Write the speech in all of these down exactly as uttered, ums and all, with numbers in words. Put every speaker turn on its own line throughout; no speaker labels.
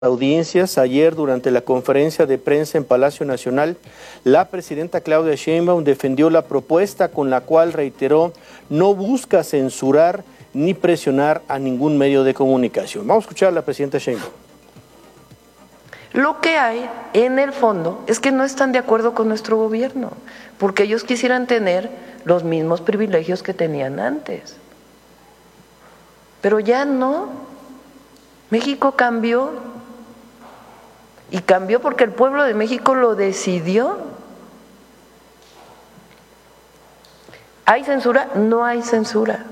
Audiencias. Ayer, durante la conferencia de prensa en Palacio Nacional, la presidenta Claudia Sheinbaum defendió la propuesta con la cual reiteró no busca censurar ni presionar a ningún medio de comunicación. Vamos a escuchar a la presidenta Sheinbaum.
Lo que hay en el fondo es que no están de acuerdo con nuestro gobierno, porque ellos quisieran tener los mismos privilegios que tenían antes. Pero ya no. México cambió. Y cambió porque el pueblo de México lo decidió. ¿Hay censura? No hay censura.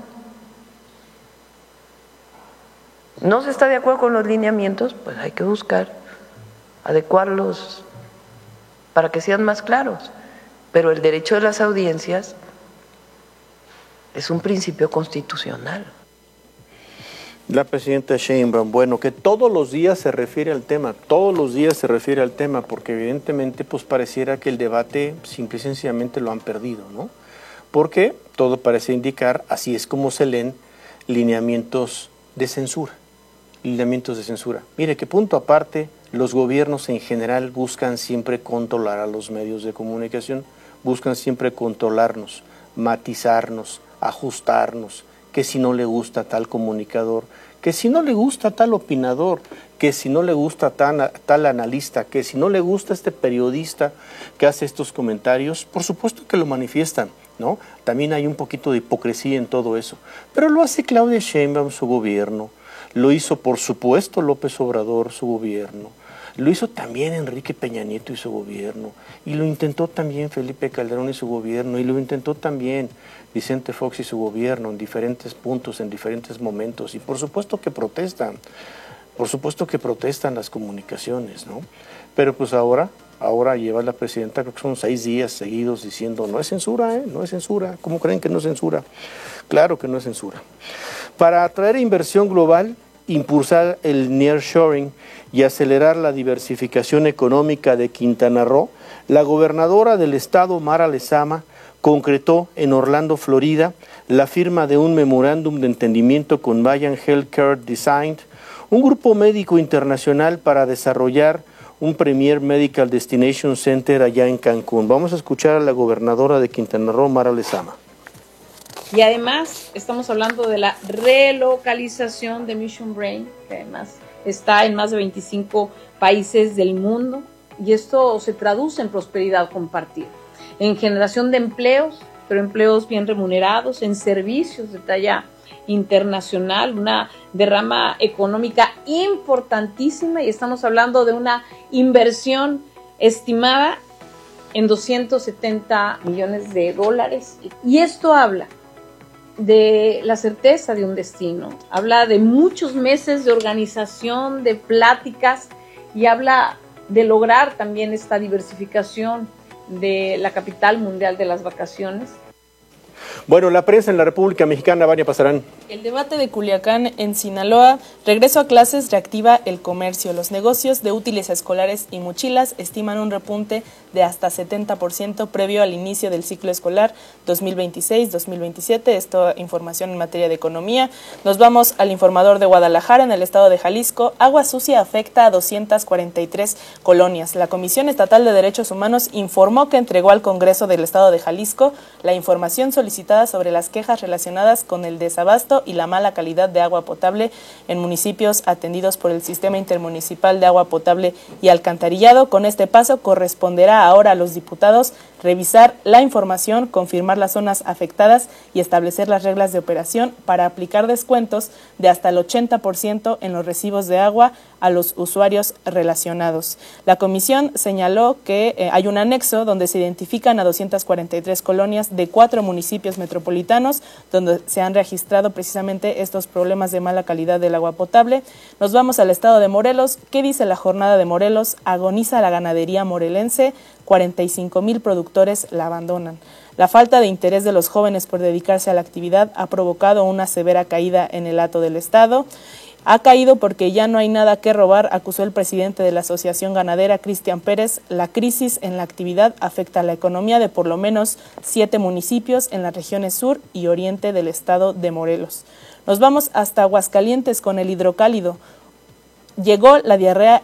¿No se está de acuerdo con los lineamientos? Pues hay que buscar adecuarlos para que sean más claros. Pero el derecho de las audiencias es un principio constitucional.
La presidenta Sheinbaum, bueno, que todos los días se refiere al tema, todos los días se refiere al tema, porque evidentemente pues pareciera que el debate simple y sencillamente lo han perdido, ¿no? Porque todo parece indicar, así es como se leen lineamientos de censura, lineamientos de censura. Mire que punto aparte, los gobiernos en general buscan siempre controlar a los medios de comunicación, buscan siempre controlarnos, matizarnos, ajustarnos, que si no le gusta tal comunicador, que si no le gusta tal opinador, que si no le gusta tal, tal analista, que si no le gusta este periodista que hace estos comentarios, por supuesto que lo manifiestan, ¿no? También hay un poquito de hipocresía en todo eso, pero lo hace Claudia Sheinbaum, su gobierno, lo hizo por supuesto López Obrador, su gobierno, lo hizo también Enrique Peña Nieto y su gobierno, y lo intentó también Felipe Calderón y su gobierno, y lo intentó también Vicente Fox y su gobierno en diferentes puntos, en diferentes momentos, y por supuesto que protestan, por supuesto que protestan las comunicaciones, ¿no? Pero pues ahora, ahora lleva la presidenta, creo que son seis días seguidos diciendo, no es censura, ¿eh? No es censura. ¿Cómo creen que no es censura? Claro que no es censura. Para atraer inversión global, impulsar el nearshoring y acelerar la diversificación económica de Quintana Roo, la gobernadora del estado, Mara Lezama, concretó en Orlando, Florida, la firma de un memorándum de entendimiento con Mayan Healthcare Design, un grupo médico internacional para desarrollar un Premier Medical Destination Center allá en Cancún. Vamos a escuchar a la gobernadora de Quintana Roo, Mara Lezama.
Y además estamos hablando de la relocalización de Mission Brain, que además está en más de veinticinco países del mundo, y esto se traduce en prosperidad compartida, en generación de empleos, pero empleos bien remunerados, en servicios de talla internacional, una derrama económica importantísima, y estamos hablando de una inversión estimada en doscientos setenta millones de dólares, y esto habla de la certeza de un destino, habla de muchos meses de organización, de pláticas, y habla de lograr también esta diversificación de la capital mundial de las vacaciones.
Bueno, la prensa en la República Mexicana, Vania Pasarán.
El debate de Culiacán en Sinaloa, regreso a clases reactiva el comercio. Los negocios de útiles escolares y mochilas estiman un repunte de hasta setenta por ciento previo al inicio del ciclo escolar dos mil veintiséis dos mil veintisiete. Esto información en materia de economía. Nos vamos al informador de Guadalajara, en el estado de Jalisco. Agua sucia afecta a doscientas cuarenta y tres colonias. La Comisión Estatal de Derechos Humanos informó que entregó al Congreso del estado de Jalisco la información solicitada sobre las quejas relacionadas con el desabasto y la mala calidad de agua potable en municipios atendidos por el Sistema Intermunicipal de Agua Potable y Alcantarillado. Con este paso corresponderá ahora a los diputados revisar la información, confirmar las zonas afectadas y establecer las reglas de operación para aplicar descuentos de hasta el ochenta por ciento en los recibos de agua a los usuarios relacionados. La comisión señaló que eh, hay un anexo donde se identifican a doscientas cuarenta y tres colonias de cuatro municipios metropolitanos donde se han registrado precisamente estos problemas de mala calidad del agua potable. Nos vamos al estado de Morelos. ¿Qué dice la jornada de Morelos? Agoniza la ganadería morelense, cuarenta y cinco mil productores la abandonan. La falta de interés de los jóvenes por dedicarse a la actividad ha provocado una severa caída en el hato del estado. Ha caído porque ya no hay nada que robar, acusó el presidente de la Asociación Ganadera, Cristian Pérez. La crisis en la actividad afecta a la economía de por lo menos siete municipios en las regiones sur y oriente del estado de Morelos. Nos vamos hasta Aguascalientes con el hidrocálido. Llegó la diarrea